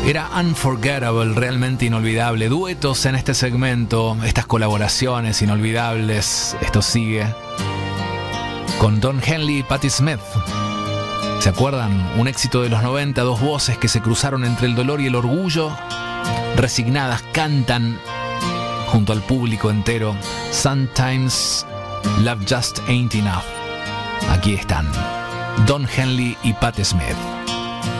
Era unforgettable, realmente inolvidable. Duetos en este segmento, estas colaboraciones inolvidables. Esto sigue con Don Henley y Patti Smith. ¿Se acuerdan? Un éxito de los 90, dos voces que se cruzaron entre el dolor y el orgullo. Resignadas, cantan junto al público entero. Sometimes Love Just Ain't Enough. Aquí están, Don Henley y Patti Smith.